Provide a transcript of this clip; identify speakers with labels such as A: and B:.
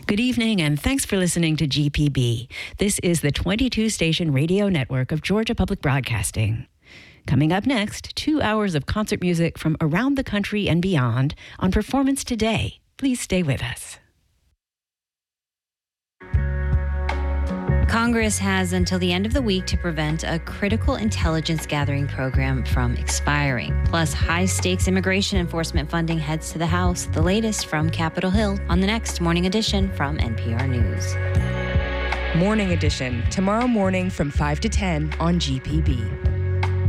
A: Good evening, and thanks for listening to GPB. This is the 22-station radio network of Georgia Public Broadcasting. Coming up next, 2 hours of concert music from around the country and beyond on Performance Today. Please stay with us.
B: Congress has until the end of the week to prevent a critical intelligence gathering program from expiring. Plus, high-stakes immigration enforcement funding heads to the House. The latest from Capitol Hill on the next Morning Edition from NPR News.
C: Morning Edition, tomorrow morning from 5 to 10 on GPB.